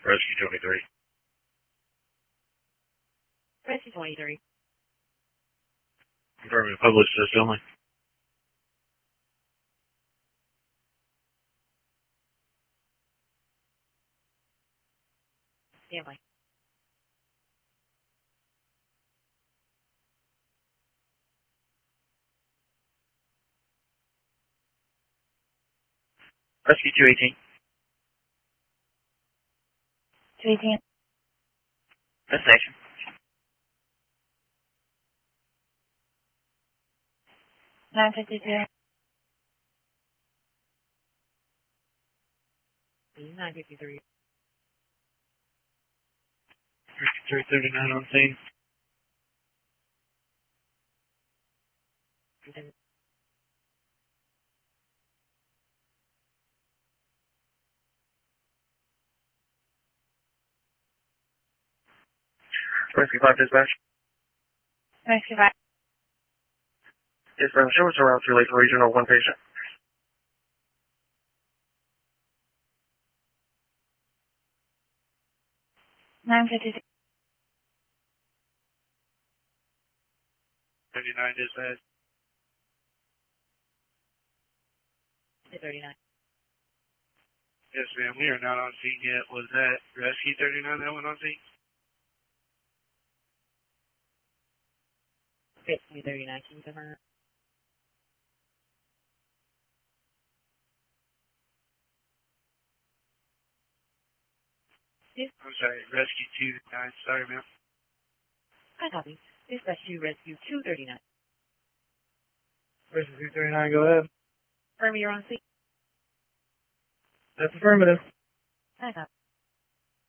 Rescue 23. Rescue 23. Confirming public assist only. Standby. Rescue 218. 218. Destination. 952. 953. Rescue 339 on scene. Rescue 5 dispatch. Rescue 5. Dispatch, show us around to Lake Regional, one patient. 952. 39 dispatch. 39. Yes, ma'am. We are not on scene yet. Was that Rescue 39 that went on scene? Rescue 39. Can you confirm? I'm sorry, Rescue 29. Sorry, ma'am. I copy. Dispatch to Rescue 239. Rescue 239, go ahead. Confirm you're on scene. That's affirmative. I copy.